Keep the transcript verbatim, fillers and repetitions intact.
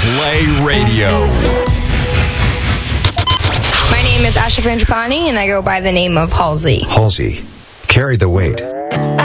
Play Radio. My name is Asha Frangiapani, and I go by the name of Halsey. Halsey, carry the weight.